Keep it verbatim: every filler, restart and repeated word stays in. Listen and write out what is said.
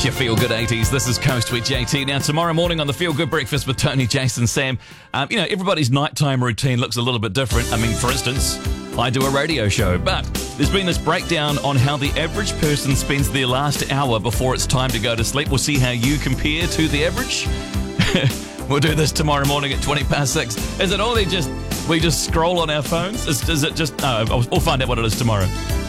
It's your Feel Good eighties. This is Coast with J T. Now, tomorrow morning on the Feel Good Breakfast with Tony, Jason, Sam, um, you know, everybody's nighttime routine looks a little bit different. I mean, for instance, I do a radio show, but there's been this breakdown on how the average person spends their last hour before it's time to go to sleep. We'll see how you compare to the average. We'll do this tomorrow morning at twenty past six. Is it all they just, we just scroll on our phones? Is, is it just, no, we'll find out what it is tomorrow.